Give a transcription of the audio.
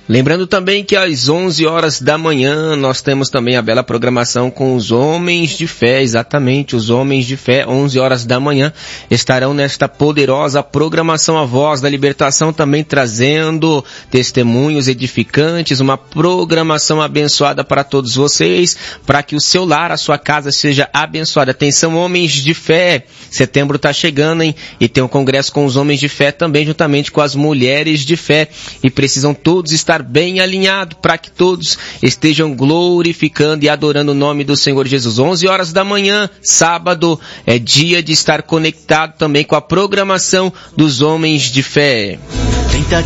Lembrando também que às 11 horas da manhã nós temos também a bela programação com os Homens de Fé, exatamente, os Homens de Fé, 11 horas da manhã, estarão nesta poderosa programação A Voz da Libertação, também trazendo testemunhos edificantes, uma programação abençoada para todos vocês, para que o seu lar, a sua casa seja abençoada. Atenção, Homens de Fé, setembro está chegando, hein? E tem um congresso com os Homens de Fé também, juntamente com as Mulheres de Fé, e precisam todos estar bem alinhado para que todos estejam glorificando e adorando o nome do Senhor Jesus. 11 horas da manhã, sábado, é dia de estar conectado também com a programação dos Homens de Fé.